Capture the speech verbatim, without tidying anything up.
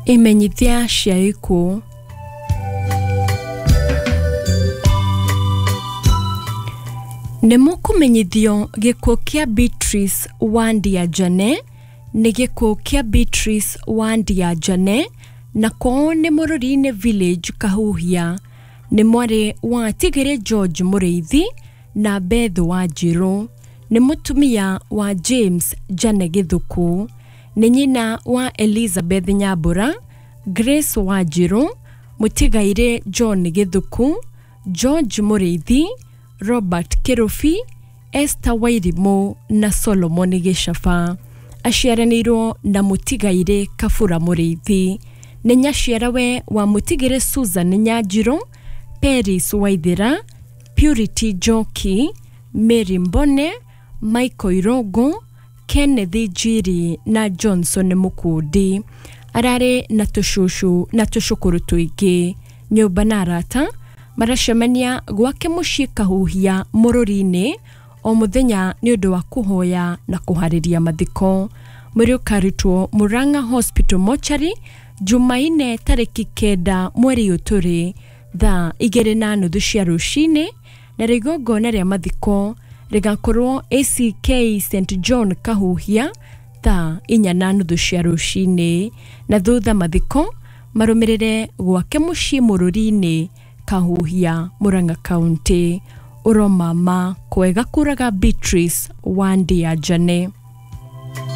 Imenyithia cia ikuũ. Nĩmũkũmenyithio gĩkuũ kĩa Beatrice Wandia-Njane nĩ gĩkuũ kĩa Beatrice Wandia-Njane na kwao nĩ Mũrũri-inĩ Village Kahuhia. Nĩ mwarĩ wa Tigĩrĩ George Mũrĩithi na Beth Wanjiru. Nĩ mũtumia wa James Njane Gĩthũkũ. Nĩ nyina wa Elizabeth Nyambura, Grace Wanjiru, Mũtigairĩ John Gĩthũkũ, George Mũrĩithi, Robert Kĩrũbi, Esther Wairimũ na Solomon Gĩcaba. Aciaranĩirwo na Mũtigairĩ Kabura Mũrĩithi. Nĩ nyaciarawe wa Mũtigairĩ Susan Nyanjirũ, Peris Waithĩra, Purity Njoki, Mary Mbone, Michael Irongo, Kenneth Njiri na Johnson Mũkundi. Ararĩ na tũcũcũ na tũcũkũrũ tũingĩ. Nyũmba na arata maracemania gwake mũciĩ Kahuhia Mũrũri-inĩ o mũthenya nĩ ũndũ wa kũhoya na kũharĩria mathiko. Mwĩrĩ ũkarutwo Murang'a Hospital Mortuary Jumaine tarĩki kenda mweri ũtũrĩ thaa igĩrĩ na nuthu cia rũcinĩ, na igongona rĩa mathiko rigakorwo A C K Saint John Kahuhia thaa inya na nuthu cia rũcinĩ, na thutha mathiko marũmĩrĩre gwake mũciĩ Mũrũri-inĩ Kahuhia, Murang'a County. Uromama kwega kuraga Beatrice Wandia-Njane.